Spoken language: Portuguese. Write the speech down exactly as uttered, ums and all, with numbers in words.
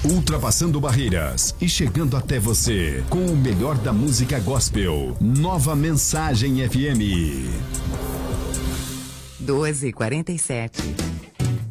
Ultrapassando barreiras e chegando até você com o melhor da música gospel. Nova Mensagem F M. doze e quarenta e sete.